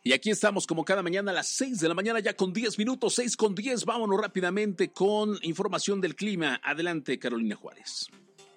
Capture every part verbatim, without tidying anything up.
Y aquí estamos como cada mañana a las seis de la mañana, ya con diez minutos, seis con diez. Vámonos rápidamente con información del clima. Adelante, Carolina Juárez.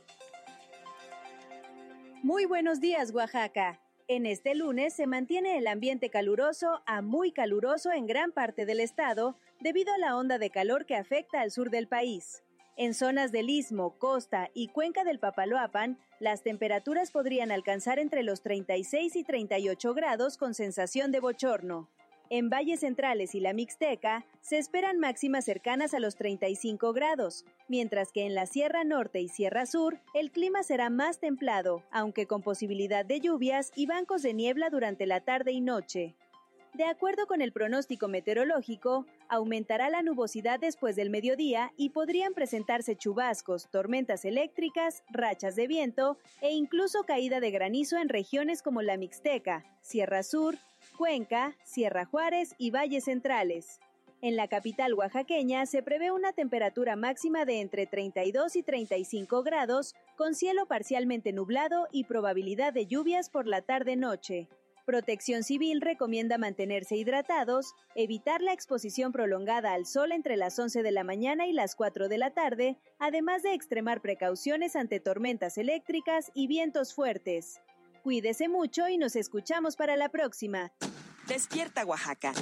Muy buenos días, Oaxaca. En este lunes se mantiene el ambiente caluroso a muy caluroso en gran parte del estado debido a la onda de calor que afecta al sur del país. En zonas del Istmo, Costa y Cuenca del Papaloapan, las temperaturas podrían alcanzar entre los treinta y seis y treinta y ocho grados con sensación de bochorno. En valles centrales y la Mixteca se esperan máximas cercanas a los treinta y cinco grados, mientras que en la Sierra Norte y Sierra Sur el clima será más templado, aunque con posibilidad de lluvias y bancos de niebla durante la tarde y noche. De acuerdo con el pronóstico meteorológico, aumentará la nubosidad después del mediodía y podrían presentarse chubascos, tormentas eléctricas, rachas de viento e incluso caída de granizo en regiones como la Mixteca, Sierra Sur, Cuenca, Sierra Juárez y valles centrales. En la capital oaxaqueña se prevé una temperatura máxima de entre treinta y dos y treinta y cinco grados, con cielo parcialmente nublado y probabilidad de lluvias por la tarde-noche. Protección Civil recomienda mantenerse hidratados, evitar la exposición prolongada al sol entre las once de la mañana y las cuatro de la tarde, además de extremar precauciones ante tormentas eléctricas y vientos fuertes. Cuídese mucho y nos escuchamos para la próxima. Despierta, Oaxaca.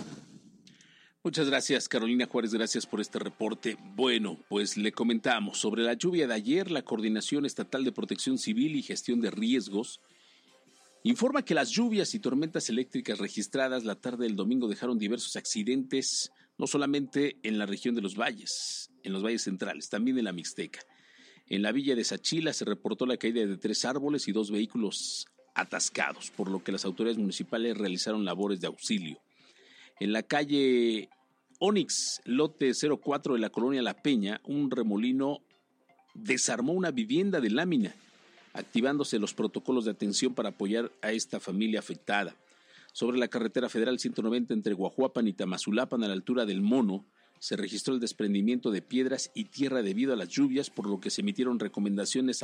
Muchas gracias, Carolina Juárez, gracias por este reporte. Bueno, pues le comentamos sobre la lluvia de ayer. La Coordinación Estatal de Protección Civil y Gestión de Riesgos informa que las lluvias y tormentas eléctricas registradas la tarde del domingo dejaron diversos accidentes, no solamente en la región de los valles, en los valles centrales, también en la Mixteca. En la villa de Sachila se reportó la caída de tres árboles y dos vehículos atascados, por lo que las autoridades municipales realizaron labores de auxilio. En la calle Onix, lote cero cuatro de la colonia La Peña, un remolino desarmó una vivienda de lámina, activándose los protocolos de atención para apoyar a esta familia afectada. Sobre la carretera federal ciento noventa entre Guajuapan y Tamazulapan, a la altura del Mono, se registró el desprendimiento de piedras y tierra debido a las lluvias, por lo que se emitieron recomendaciones